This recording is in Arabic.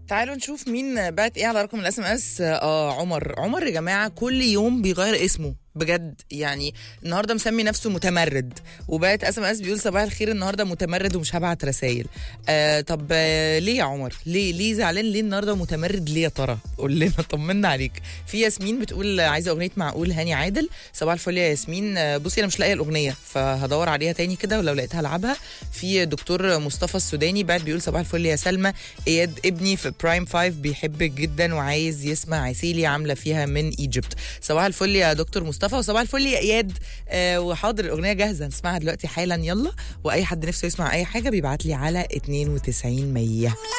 تعالوا نشوف مين بعت ايه على رقم الاس ام اس. عمر يا جماعه كل يوم بيغير اسمه بجد. يعني النهارده مسمي نفسه متمرد، وبعت اس ام اس بيقول صباح الخير النهارده متمرد ومش هبعت رسايل. طب ليه يا عمر؟ ليه زعلان ليه النهارده متمرد ليه يا ترى؟ قول لنا، طمنا عليك. في ياسمين بتقول عايزه اغنيه معقول هاني عادل. صباح الفل يا ياسمين. بصي انا مش لاقيه الاغنيه فهدور عليها تاني كده، ولو لقيتها العبها. في دكتور مصطفى السوداني بعد بيقول صباح الفل يا سلمى، اياد ابني في برايم 5 بيحبك جدا وعايز يسمع عسيلي عامله فيها من ايجيبت. صباح الفل يا دكتور مصطفى، وصباح الفل يا اياد. وحاضر الاغنيه جاهزه نسمعها دلوقتي حالا، يلا. واي حد نفسه يسمع اي حاجه بيبعت لي على 92 100.